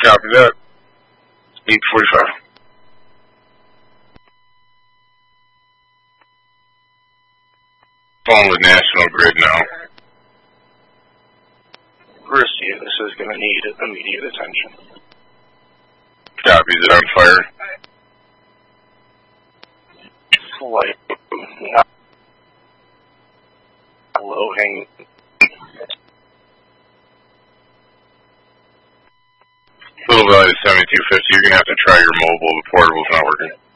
Copy that. 8:45. Phone with National Grid now. Risky, this is going to need immediate attention. Copy, is it on fire? Slight, not low hanging. Little Valley 7250, you're going to have to try your mobile. The portable's not working.